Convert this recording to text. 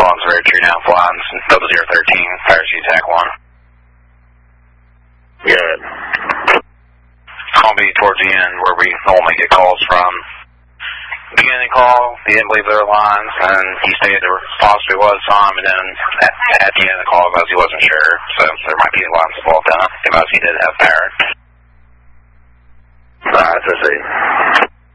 Bonds Road, True Now, Lines, 0013, Fire Sheet Attack 1. Good. I'll be towards the end where we normally get calls from. Beginning call, he didn't believe there were lines, and he stated there possibly was some, and then at the end of the call, because he wasn't sure, so there might be lines involved in it, because he did have power. Alright, let's see.